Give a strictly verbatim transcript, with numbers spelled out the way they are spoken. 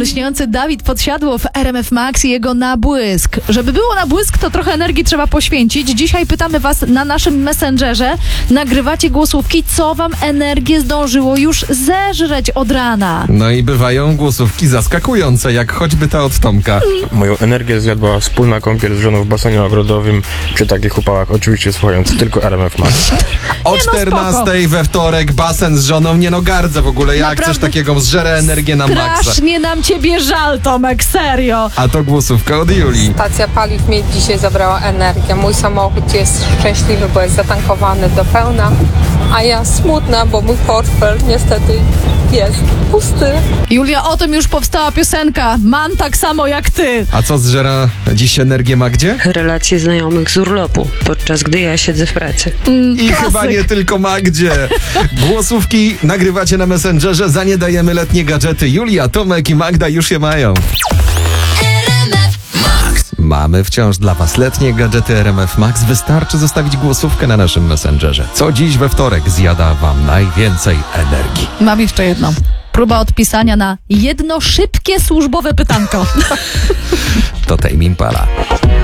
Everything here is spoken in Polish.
lśniący Dawid Podsiadło w R M F Max i jego nabłysk. Żeby było nabłysk, to trochę energii trzeba poświęcić. Dzisiaj pytamy was na naszym Messengerze. Nagrywacie głosówki, co wam energię zdążyło już zeżreć od rana. No i bywają głosówki zaskakujące, jak choćby ta od Tomka. Moją energię zjadła wspólna kąpiel z żoną w basenie ogrodowym przy takich upałach, oczywiście słuchając tylko R M F Max. O Nie no, czternastej we wtorek basen z żoną, nie no gardzę w ogóle, jak Naprawdę? coś takiego zżere energię na maksa. Strasznie nam ciebie żal, Tomek, serio. A to głosówka od Julii. Stacja paliw mi dzisiaj zabrała energię. Mój samochód jest szczęśliwy, bo jest zatankowany do pełna, a ja smutna, bo mój portfel niestety jest pusty. Julia, o tym już powstała piosenka. Mam tak samo jak ty. A co zżera dziś energię Magdzie? Relacje znajomych z urlopu, podczas gdy ja siedzę w pracy. I chyba nie tylko Magdzie. Głosówki nagrywacie na Messengerze, za nie dajemy letnie gadżety. Julia, Tomek i Magda już je mają. Mamy wciąż dla was letnie gadżety R M F Max. Wystarczy zostawić głosówkę na naszym Messengerze. Co dziś we wtorek zjada wam najwięcej energii? Mam jeszcze jedno. Próba odpisania na jedno szybkie służbowe pytanko. To Tame Impala.